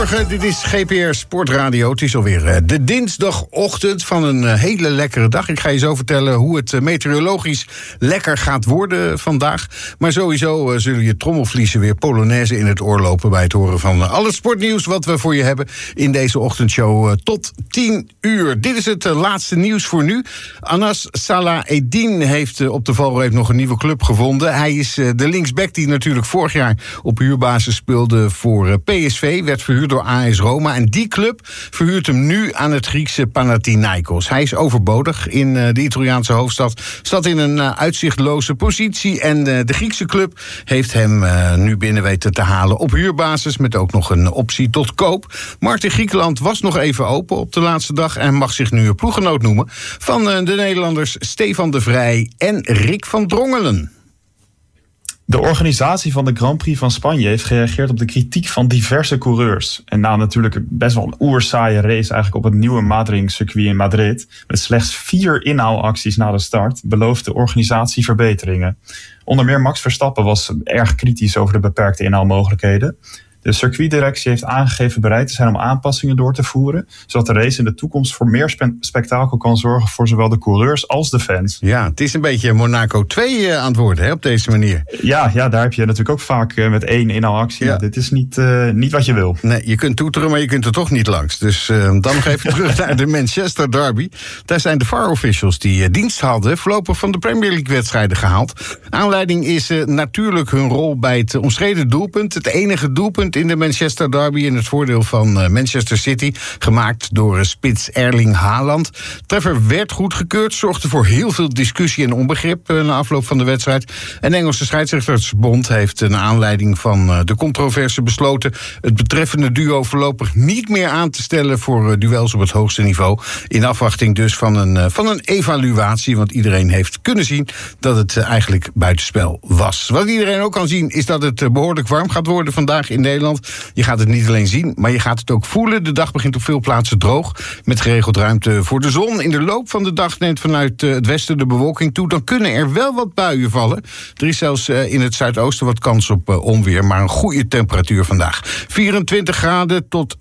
Dit is GPR Sportradio. Het is alweer de dinsdagochtend van een hele lekkere dag. Ik ga je zo vertellen hoe het meteorologisch lekker gaat worden vandaag. Maar sowieso zullen je trommelvliezen weer Polonaise in het oor lopen bij het horen van al het sportnieuws wat we voor je hebben in deze ochtendshow tot 10 uur. Dit is het laatste nieuws voor nu. Anas Salahedin heeft op de valreep nog een nieuwe club gevonden. Hij is de linksback die natuurlijk vorig jaar op huurbasis speelde voor PSV, werd verhuurd door AS Roma. En die club verhuurt hem nu aan het Griekse Panathinaikos. Hij is overbodig in de Italiaanse hoofdstad. Zat in een uitzichtloze positie. En de Griekse club heeft hem nu binnen weten te halen op huurbasis. Met ook nog een optie tot koop. Markt in Griekenland was nog even open op de laatste dag. En mag zich nu een ploeggenoot noemen van de Nederlanders Stefan de Vrij en Rick van Drongelen. De organisatie van de Grand Prix van Spanje heeft gereageerd op de kritiek van diverse coureurs. En na natuurlijk best wel een oersaaie race eigenlijk op het nieuwe Madrid-circuit in Madrid, met slechts 4 inhaalacties na de start, belooft de organisatie verbeteringen. Onder meer Max Verstappen was erg kritisch over de beperkte inhaalmogelijkheden. De circuitdirectie heeft aangegeven bereid te zijn om aanpassingen door te voeren, zodat de race in de toekomst voor meer spektakel kan zorgen voor zowel de coureurs als de fans. Ja, het is een beetje Monaco 2 aan het worden, hè, op deze manier. Ja, daar heb je natuurlijk ook vaak met 1 inhaalactie. Ja. Dit is niet wat je wil. Nee, je kunt toeteren, maar je kunt er toch niet langs. Dus dan nog even terug naar de Manchester Derby. Daar zijn de VAR officials die dienst hadden voorlopig van de Premier League wedstrijden gehaald. Aanleiding is natuurlijk hun rol bij het omstreden doelpunt. Het enige doelpunt in de Manchester Derby in het voordeel van Manchester City, gemaakt door spits Erling Haaland. Treffer werd goedgekeurd, zorgde voor heel veel discussie en onbegrip na afloop van de wedstrijd. En de Engelse scheidsrechtersbond heeft naar aanleiding van de controverse besloten het betreffende duo voorlopig niet meer aan te stellen voor duels op het hoogste niveau. In afwachting dus van een evaluatie, want iedereen heeft kunnen zien dat het eigenlijk buitenspel was. Wat iedereen ook kan zien is dat het behoorlijk warm gaat worden vandaag in Nederland. Je gaat het niet alleen zien, maar je gaat het ook voelen. De dag begint op veel plaatsen droog, met geregeld ruimte voor de zon. In de loop van de dag neemt vanuit het westen de bewolking toe. Dan kunnen er wel wat buien vallen. Er is zelfs in het zuidoosten wat kans op onweer, maar een goede temperatuur vandaag. 24 graden tot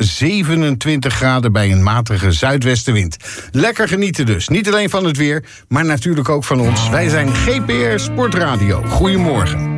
27 graden bij een matige zuidwestenwind. Lekker genieten dus. Niet alleen van het weer, maar natuurlijk ook van ons. Wij zijn GPR Sportradio. Goedemorgen.